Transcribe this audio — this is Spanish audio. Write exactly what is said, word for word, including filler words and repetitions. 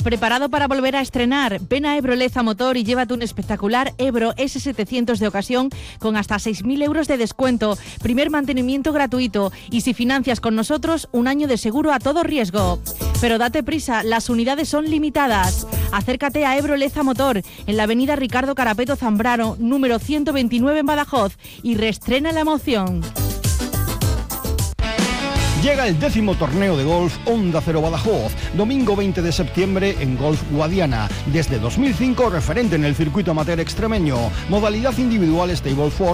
¿Preparado para volver a estrenar? Ven a Ebro Leza Motor y llévate un espectacular Ebro ese setecientos de ocasión con hasta seis mil euros de descuento, primer mantenimiento gratuito y si financias con nosotros, un año de seguro a todo riesgo. Pero date prisa, las unidades son limitadas. Acércate a Ebro Leza Motor en la avenida Ricardo Carapeto Zambrano, número ciento veintinueve en Badajoz y reestrena la emoción. Llega el décimo torneo de golf Onda Cero Badajoz, domingo veinte de septiembre en Golf Guadiana. Desde dos mil cinco, referente en el circuito amateur extremeño. Modalidad individual Stable cuatro